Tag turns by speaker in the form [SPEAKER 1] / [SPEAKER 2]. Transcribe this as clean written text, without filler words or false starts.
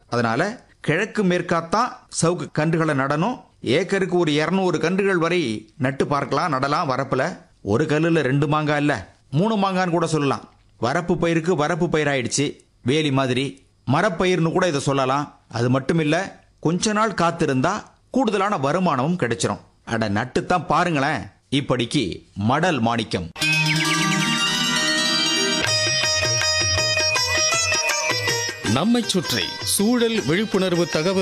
[SPEAKER 1] அதனால கிழக்கு மேற்காத்தான் சவுக்கு கன்றுகளை நடணும். ஏக்கருக்கு ஒரு 200 கன்றுகள் வரை நட்டு பார்க்கலாம், நடலாம். வரப்புல ஒரு கல்லுல 2 மாங்காய் இல்ல 3 மாங்கான்னு கூட சொல்லலாம். வரப்பு பயிருக்கு வரப்பு பயிராயிடுச்சு, வேலி மாதிரி. மரப்பயிர்னு கூட இதை சொல்லலாம். அது மட்டும் இல்ல, கொஞ்ச நாள் காத்திருந்தா கூடுதலான வருமானமும் கிடைச்சிரும். அட நட்டுத்தான் பாருங்களேன். இப்படிக்கு மடல் மாணிக்கம்.
[SPEAKER 2] நம்மைச் சுற்றி சூழல் விழிப்புணர்வு தகவல்